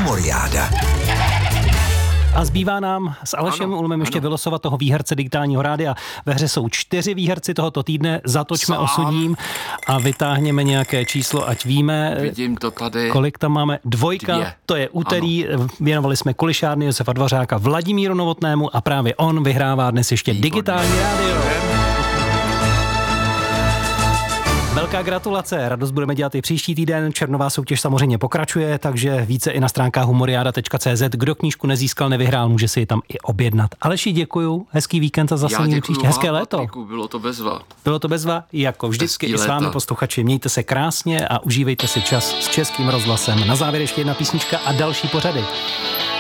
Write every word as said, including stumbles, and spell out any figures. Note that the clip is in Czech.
Humoriáda. A zbývá nám s Alešem ano, Ulmem ještě ano. vylosovat toho výherce digitálního rádia. Ve hře jsou čtyři výherci tohoto týdne, zatočme Sám. osudím a vytáhněme nějaké číslo, ať víme, Vidím to tady. kolik tam máme. Dvojka, Dvě. to je úterý, ano. Věnovali jsme kulišárny Josefa Dvořáka Vladimíru Novotnému a právě on vyhrává dnes ještě Výborně. digitální rádio. Velká gratulace, radost budeme dělat i příští týden, červnová soutěž samozřejmě pokračuje, takže více i na stránkách humoriada tečka cé zet. Kdo knížku nezískal, nevyhrál, může si ji tam i objednat. Aleši, děkuju, hezký víkend a zase někdy příště. Hezké vám, léto. Patriku, bylo to bezva. Bylo to bezva, jako vždycky i s vámi posluchači. Mějte se krásně a užívejte si čas s Českým rozhlasem. Na závěr ještě jedna písnička a další pořady.